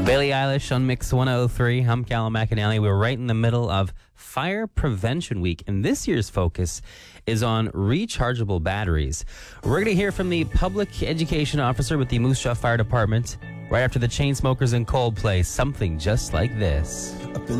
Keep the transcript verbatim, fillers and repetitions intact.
Billie Eilish on Mix one oh three. I'm Callum McAnally. We're right in the middle of Fire Prevention Week, and this year's focus is on rechargeable batteries. We're going to hear from the public education officer with the Moose Jaw Fire Department right after the Chainsmokers and Coldplay, Something Just Like This.